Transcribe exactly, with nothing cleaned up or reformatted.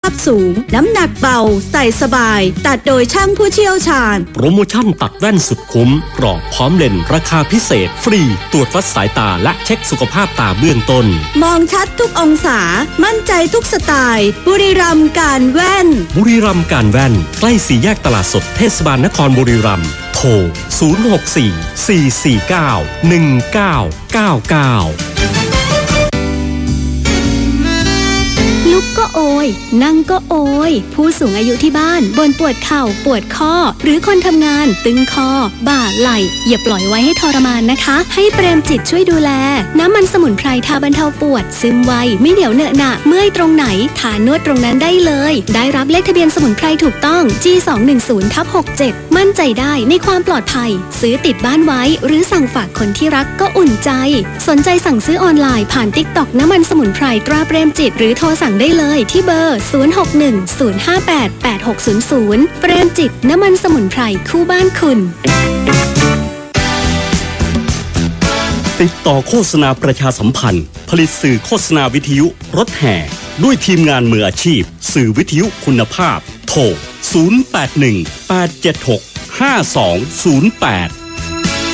พสูงน้ำหนักเบาใส่สบายตัดโดยช่างผู้เชี่ยวชาญโปรโมชั่นตัดแว่นสุดคุ้มกรอบพร้อมเลนส์ราคาพิเศษฟรีตรวจวัดสายตาและเช็คสุขภาพตาเบื้องต้นมองชัดทุกองศามั่นใจทุกสไตล์บุรีรัมย์การแว่นบุรีรัมย์การแว่นใกล้สี่แยกตลาดสดเทศบาลนครบุรีรัมย์โทรศูนย์ หก สี่ สี่ สี่ เก้า หนึ่ง เก้า เก้า เก้าลุกก็โอยนั่งก็โอยผู้สูงอายุที่บ้านบ่นปวดเข่าปวดข้อหรือคนทำงานตึงคอบ่าไหล่อย่าปล่อยไว้ให้ทรมานนะคะให้เปรมจิตช่วยดูแลน้ำมันสมุนไพรทาบรรเทาปวดซึมไวไม่เหนียวเหนอะหนะเมื่อยตรงไหนทานวดตรงนั้นได้เลยได้รับเลขทะเบียนสมุนไพรถูกต้อง จี สองหนึ่งศูนย์ ทับ หกเจ็ด มั่นใจได้ในความปลอดภัยซื้อติดบ้านไว้หรือสั่งฝากคนที่รักก็อุ่นใจสนใจสั่งซื้อออนไลน์ผ่าน ติ๊กต็อก น้ำมันสมุนไพรตราเปรมจิตหรือโทรสั่งได้เลยที่เบอร์ศูนย์ หก หนึ่ง ศูนย์ ห้า แปด แปด หก ศูนย์ ศูนย์เปรมจิตน้ำมันสมุนไพรคู่บ้านคุณติดต่อโฆษณาประชาสัมพันธ์ผลิตสื่อโฆษณาวิทยุรถแห่ด้วยทีมงานมืออาชีพสื่อวิทยุคุณภาพโทรศูนย์ แปด หนึ่ง แปด เจ็ด หก ห้า สอง ศูนย์ แปด